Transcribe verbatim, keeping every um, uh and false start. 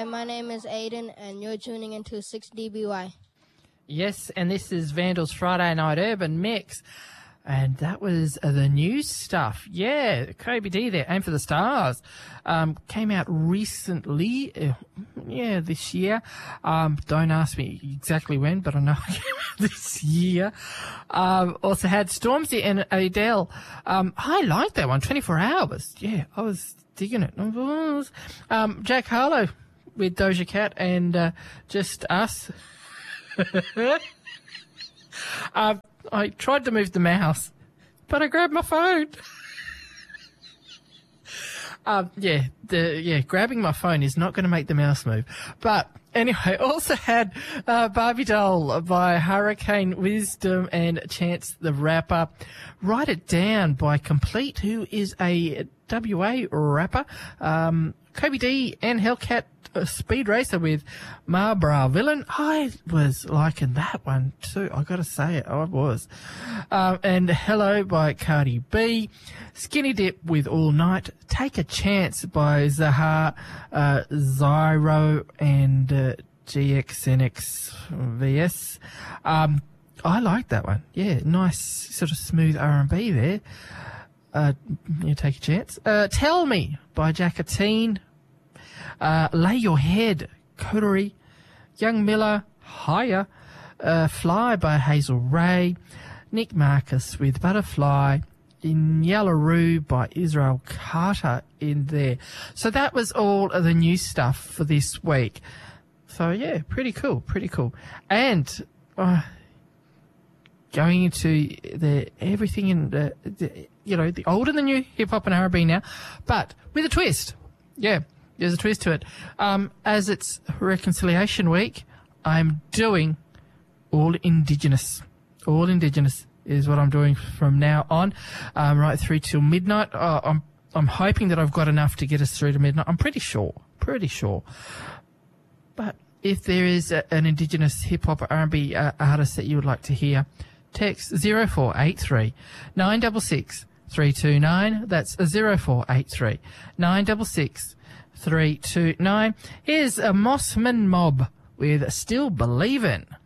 Hi, my name is Aiden, and you're tuning into six D B Y. Yes, and this is Vandal's Friday Night Urban Mix. And that was uh, the new stuff. Yeah, Kobe D there, Aim for the Stars. Um, came out recently, uh, yeah, this year. Um, don't ask me exactly when, but I know it came out this year. Um, also had Stormzy and Adele. Um, I like that one, twenty-four hours. Yeah, I was digging it. Um, Jack Harlow with Doja Cat and uh, Just Us. uh, I tried to move the mouse, but I grabbed my phone. um, yeah, the yeah, grabbing my phone is not going to make the mouse move. But anyway, also had uh, Barbie Doll by Hurricane Wisdom and Chance the Rapper. Write It Down by Complete, who is a W A rapper. Um, Kobe D and Hellcat uh, Speed Racer with Marlborough Villain. I was liking that one too. I got to say it, I was. Um, and Hello by Cardi B. Skinny Dip with All Night. Take a Chance by Zahar, uh, Zyro and uh, G X N X V S. Um, I like that one. Yeah, nice sort of smooth R and B there. Uh, you take a chance. Uh, Tell Me by Jacatine. Uh, Lay Your Head, Coterie. Young Miller, Higher. Uh, Fly by Hazel Ray. Nick Marcus with Butterfly. In Yellaroo by Israel Carter in there. So that was all of the new stuff for this week. So yeah, pretty cool, pretty cool. And uh, going into the everything in the, the you know, the old and the new hip hop and R and B now, but with a twist. Yeah, there's a twist to it. Um, as it's Reconciliation Week, I'm doing all Indigenous. All Indigenous is what I'm doing from now on, um, right through till midnight. Uh, I'm I'm hoping that I've got enough to get us through to midnight. I'm pretty sure, pretty sure. But if there is a, an Indigenous hip hop or R and B uh, artist that you would like to hear, text zero four eight three nine six six three two nine. That's zero four eight three nine six six three two nine. Here's a Mossman Mob with Still Believin'.